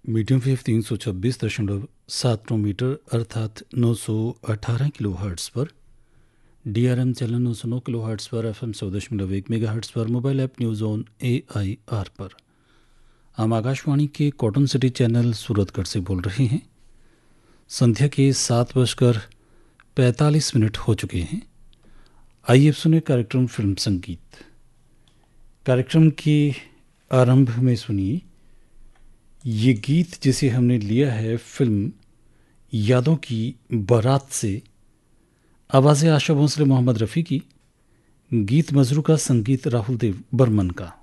Medium wave 326.79 metre अर्थात 918 kilo hertz पर, DRM channel 909 kilo hertz पर, FM 100.1 मेगा हर्ट्स पर, mobile app news on AIR पर। हम आकाशवाणी के कॉटन सिटी चैनल सूरतगढ़ से बोल रहे हैं। संध्या के 7:45 हो चुके हैं। आइए अब सुने कार्यक्रम फिल्म संगीत। कार्यक्रम के आरंभ में सुनिए ये गीत जिसे हमने लिया है फिल्म यादों की बारात से। आवाज़ें आशा भोसले, मोहम्मद रफ़ी की, गीत मजरू का, संगीत राहुल देव बर्मन का।